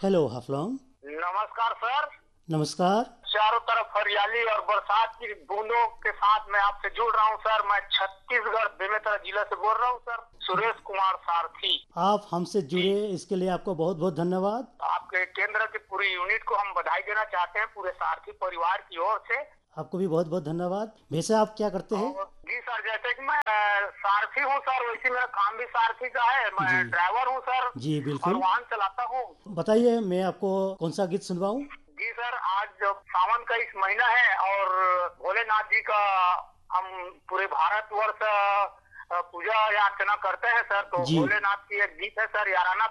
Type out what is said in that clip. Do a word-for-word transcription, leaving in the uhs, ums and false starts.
Hello Haflong. नमस्कार sir. नमस्कार। चारों तरफ हरियाली और बरसात की बूंदों के साथ मैं आपसे जुड़ रहा हूं सर। मैं छत्तीसगढ़ बेमेतरा जिला से बोल रहा हूं सर, सुरेश कुमार सारथी। आप हमसे जुड़े इसके लिए आपको बहुत बहुत धन्यवाद। आपके केंद्र की पूरी यूनिट को हम बधाई देना चाहते हैं पूरे सारथी परिवार की ओर से। आपको भी बहुत बहुत धन्यवाद। वैसे आप क्या करते हैं? जी सर, जैसे कि मैं अ, सारथी हूँ सर, वैसे मेरा काम भी सारथी का है। जी मैं ड्राइवर हूँ सर जी और बिल्कुल। वाहन चलाता हूँ। बताइए, मैं आपको कौन सा गीत सुनवाऊं? जी सर, आज जब सावन का इस महीना है और भोलेनाथ जी का हम पूरे भारतवर्ष अ, पूजा या अर्चना करते हैं सर, तो जी भोलेनाथ की एक गीत है सर, याराना